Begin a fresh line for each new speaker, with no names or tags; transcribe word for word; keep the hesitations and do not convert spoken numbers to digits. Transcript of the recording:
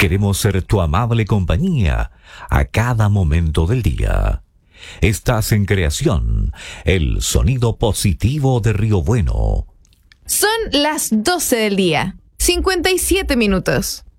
Queremos ser tu amable compañía a cada momento del día. Estás en Creación, el sonido positivo de Río Bueno.
Son las doce del día, cincuenta y siete minutos.